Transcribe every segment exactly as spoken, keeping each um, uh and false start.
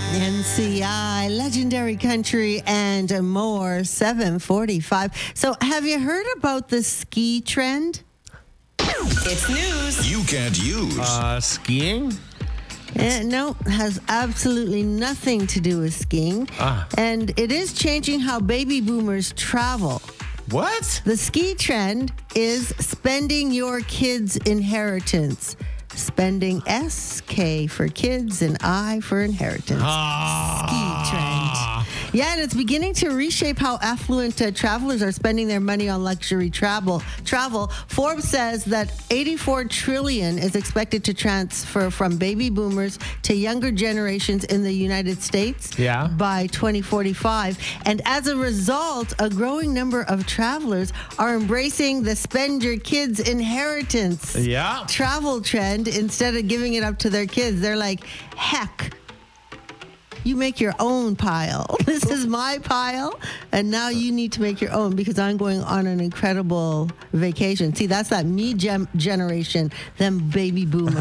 N C I, Legendary Country, and more, seven forty-five. So have you heard about the ski trend? It's news you can't use. Uh, skiing? Uh, no, has absolutely nothing to do with skiing. Ah. And it is changing how baby boomers travel. What? The ski trend is spending your kids' inheritance. Spending S K for kids and I for inheritance. Ah. Ski trend. Yeah, and it's beginning to reshape how affluent uh, travelers are spending their money on luxury travel. Travel. Forbes says that eighty-four trillion is expected to transfer from baby boomers to younger generations in the United States Yeah. by twenty forty-five. And as a result, a growing number of travelers are embracing the spend your kids' inheritance Yeah. travel trend instead of giving it up to their kids. They're like, heck, you make your own pile. This is my pile, and now you need to make your own because I'm going on an incredible vacation. See, that's that me gem- generation, them baby boomers.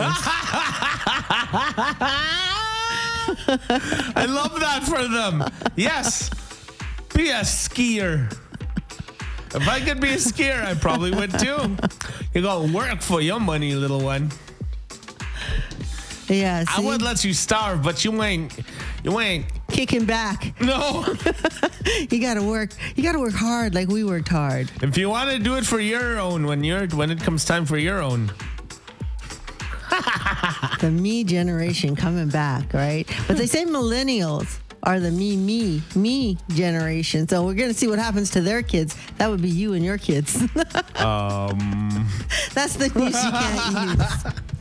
I love that for them. Yes. Be a skier. If I could be a skier, I probably would too. You go work for your money, little one. Yeah, I see? would let you starve, but you ain't. You ain't. Kicking back. No. You gotta work. You gotta work hard like we worked hard. If you want to do it for your own, when you're when it comes time for your own. The me generation coming back, right? But they say millennials are the me, me, me generation. So we're going to see what happens to their kids. That would be you and your kids. Um. That's the news you can't use.